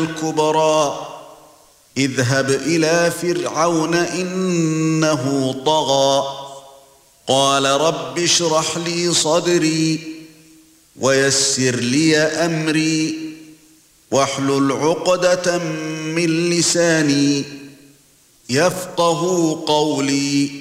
الكبرى اذهب إلى فرعون إنه طغى قال رب اشرح لي صدري ويسر لي أمري واحلل عقدة من لساني يفقهوا قولي